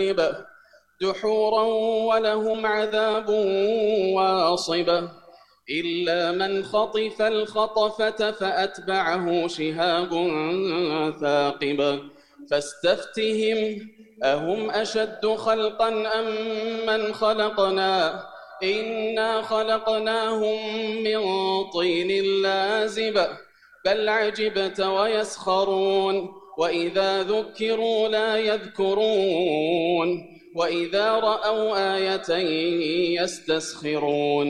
دحورا ولهم عذاب واصب إلا من خطف الخطفة فأتبعه شهاب ثاقب فاستفتهم أهم أشد خلقا أم من خلقنا إنا خلقناهم من طين لازب بل عجبت ويسخرون وإذا ذكروا لا يذكرون وإذا رأوا آية يستسخرون